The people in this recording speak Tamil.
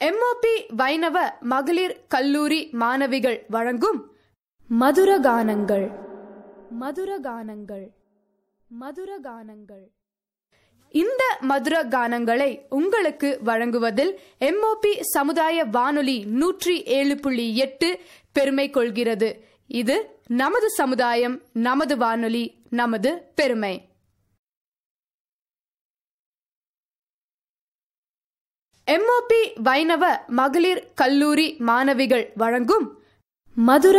எம்ஓபி வைணவ மகளிர் கல்லூரி மாணவிகள் வழங்கும் மதுரகானங்கள் மதுரகானங்கள் மதுரகானங்கள். இந்த மதுர கானங்களை உங்களுக்கு வழங்குவதில் எம்ஓபி சமுதாய வானொலி 107.8 பெருமை கொள்கிறது. இது நமது சமுதாயம், நமது வானொலி, நமது பெருமை. எம்ஓபி வைணவ மகளிர் கல்லூரி மாணவிகள் வழங்கும் மதுர